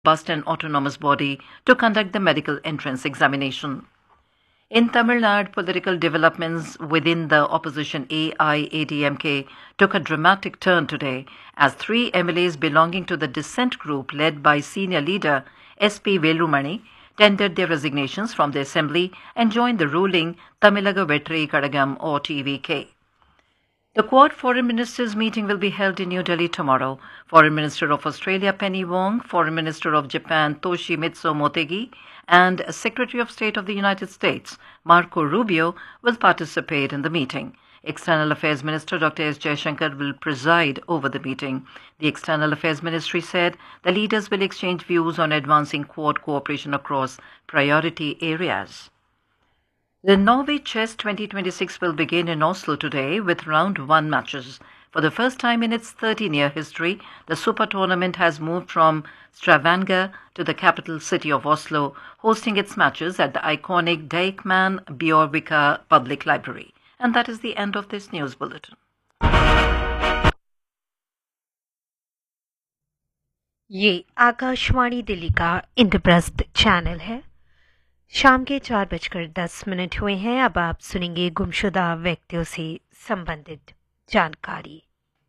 robust and autonomous body to conduct the medical entrance examination. In Tamil Nadu, political developments within the opposition AIADMK took a dramatic turn today as three MLAs belonging to the dissent group led by senior leader SP Velumani tendered their resignations from the assembly and joined the ruling Tamilaga Vetri Kadagam or TVK. The Quad Foreign Ministers meeting will be held in New Delhi tomorrow. Foreign Minister of Australia Penny Wong, Foreign Minister of Japan Toshimitsu Motegi, and Secretary of State of the United States Marco Rubio will participate in the meeting. External Affairs Minister Dr. S. Jaishankar will preside over the meeting. The External Affairs Ministry said the leaders will exchange views on advancing Quad cooperation across priority areas. The Norway Chess 2026 will begin in Oslo today with round 1 matches. For the first time in its 13-year history, the Super Tournament has moved from Stavanger to the capital city of Oslo, hosting its matches at the iconic Deichman Bjørvika Public Library. And that is the end of this news bulletin. ये आकाशवाणी दिल्ली का Indraprastha channel है। शाम के 4:10 हुए हैं। अब आप सुनेंगे गुमशुदा व्यक्तियों से संबंधित जानकारी।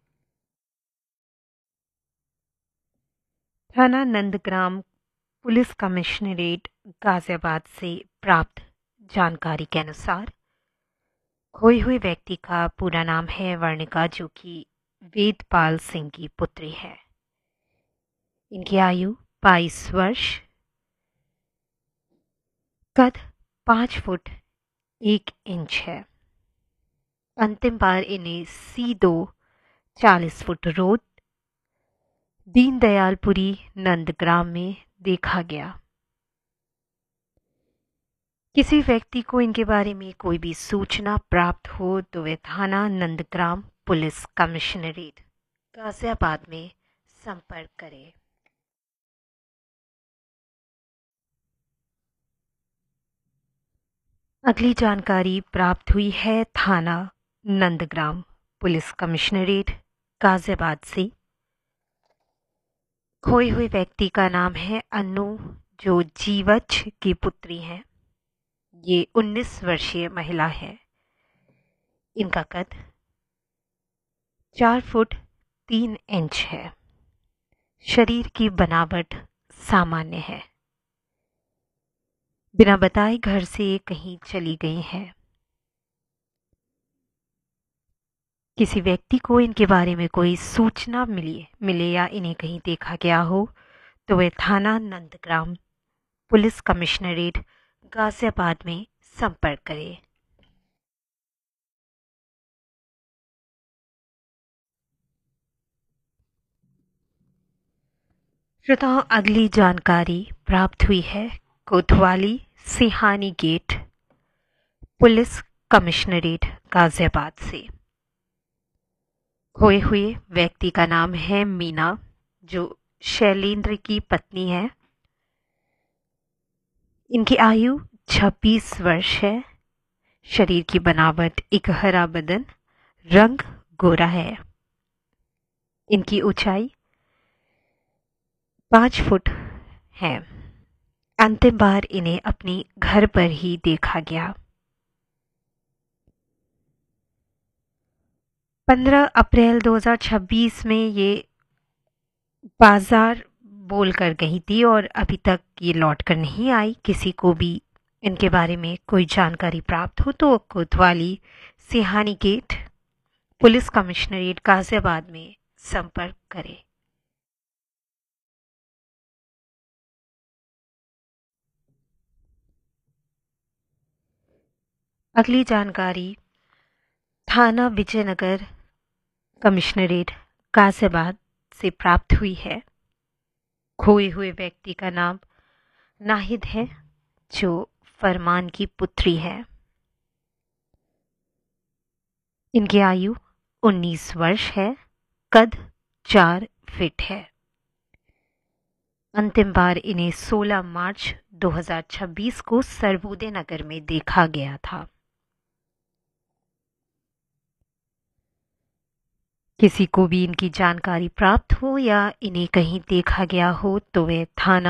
थाना नंदग्राम पुलिस कमिश्नरेट गाजियाबाद से प्राप्त जानकारी के अनुसार खोए हुए व्यक्ति का पूरा नाम है वर्णिका, जो कि वेदपाल सिंह की पुत्री है। इनकी आयु 22 वर्ष, कद 5 फुट 1 इंच है। अंतिम बार इन्हें C2 40 foot road Deendayalpuri Nandgram में देखा गया। किसी व्यक्ति को इनके बारे में कोई भी सूचना प्राप्त हो तो वे थाना नंदग्राम पुलिस कमिश्नरेट गाजियाबाद में संपर्क करें। अगली जानकारी प्राप्त हुई है थाना नंदग्राम पुलिस कमिश्नरेट गाजियाबाद से। खोए हुए व्यक्ति का नाम है अन्नू, जो जीवच की पुत्री हैं। ये 19 वर्षीय महिला है। इनका कद 4 फुट 3 इंच है। शरीर की बनावट सामान्य है। बिना बताए घर से कहीं चली गई हैं। किसी व्यक्ति को इनके बारे में कोई सूचना मिले या इन्हें कहीं देखा गया हो तो वे थाना नंदग्राम पुलिस कमिश्नरेट गाजियाबाद में संपर्क करें। श्रोताओं, अगली जानकारी प्राप्त हुई है कोतवाली Sihani gate police commissionerate Ghaziabad से। खोए हुए व्यक्ति का नाम है मीना, जो शैलेंद्र की पत्नी है। इनकी आयु 26 वर्ष है। शरीर की बनावट एक हरा बदन, रंग गोरा है। इनकी ऊंचाई 5 फुट है। अंतिम बार इन्हें अपने घर पर ही देखा गया। 15 अप्रैल 2026 में ये बाजार बोलकर गई थी और अभी तक ये लौट कर नहीं आई। किसी को भी इनके बारे में कोई जानकारी प्राप्त हो तो कोतवाली Sihani gate police commissionerate Ghaziabad में संपर्क करें। अगली जानकारी थाना विजयनगर कमिश्नरेट गाजियाबाद से प्राप्त हुई है। खोए हुए व्यक्ति का नाम नाहिद है, जो फरमान की पुत्री है। इनकी आयु 19 वर्ष है। कद 4 फीट है। अंतिम बार इन्हें 16 मार्च 2026 को सर्वोदय नगर में देखा गया था। किसी को भी इनकी जानकारी प्राप्त हो या इन्हें कहीं देखा गया हो तो वे थाना